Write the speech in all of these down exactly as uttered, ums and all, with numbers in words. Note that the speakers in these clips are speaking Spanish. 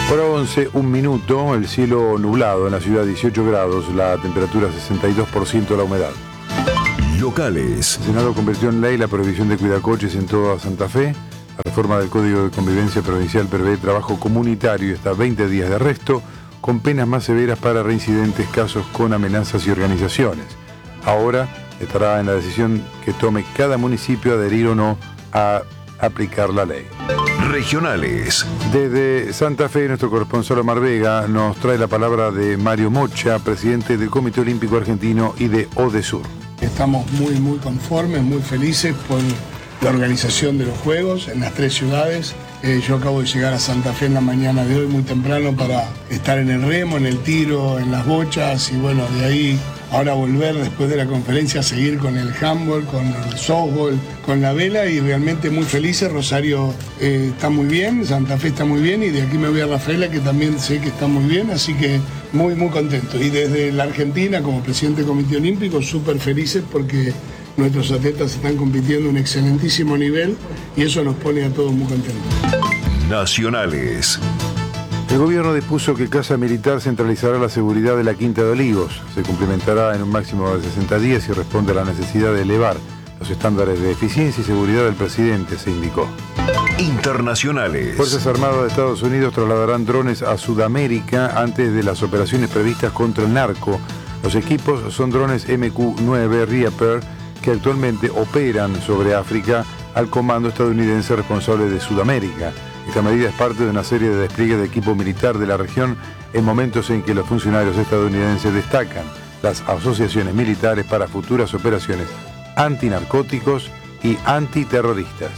Hora once, un minuto, el cielo nublado en la ciudad dieciocho grados, la temperatura sesenta y dos por ciento, la humedad. Locales. El Senado convirtió en ley la prohibición de cuidacoches en toda Santa Fe. La reforma del Código de Convivencia Provincial prevé trabajo comunitario y hasta veinte días de arresto, con penas más severas para reincidentes casos con amenazas y organizaciones. Ahora estará en la decisión que tome cada municipio adherir o no a aplicar la ley. Regionales. Desde Santa Fe, nuestro corresponsal Omar Vega nos trae la palabra de Mario Mocha, presidente del Comité Olímpico Argentino y de ODESUR. Estamos muy, muy conformes, muy felices por la organización de los Juegos en las tres ciudades. Eh, yo acabo de llegar a Santa Fe en la mañana de hoy muy temprano para estar en el remo, en el tiro, en las bochas y bueno, de ahí ahora volver después de la conferencia a seguir con el handball, con el softball, con la vela y realmente muy felices. Rosario eh, está muy bien, Santa Fe está muy bien y de aquí me voy a Rafaela que también sé que está muy bien, así que muy muy contento. Y desde la Argentina como presidente del Comité Olímpico súper felices porque nuestros atletas están compitiendo a un excelentísimo nivel y eso nos pone a todos muy contentos. Nacionales. El gobierno dispuso que Casa Militar centralizará la seguridad de la Quinta de Olivos. Se cumplimentará en un máximo de sesenta días y responde a la necesidad de elevar los estándares de eficiencia y seguridad del presidente, se indicó. Internacionales. Fuerzas Armadas de Estados Unidos trasladarán drones a Sudamérica antes de las operaciones previstas contra el narco. Los equipos son drones eme cu nueve Reaper que actualmente operan sobre África al comando estadounidense responsable de Sudamérica. Esta medida es parte de una serie de despliegues de equipo militar de la región en momentos en que los funcionarios estadounidenses destacan las asociaciones militares para futuras operaciones antinarcóticos y antiterroristas.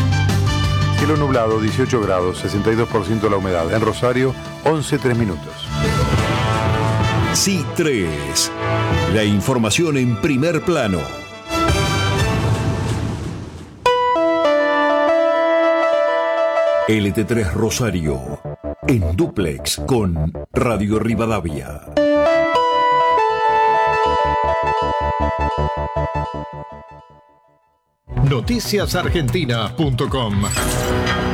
Cielo nublado, dieciocho grados, sesenta y dos por ciento la humedad. En Rosario, once, tres minutos. C tres. La información en primer plano. L T tres Rosario, en dúplex con Radio Rivadavia. noticias argentina punto com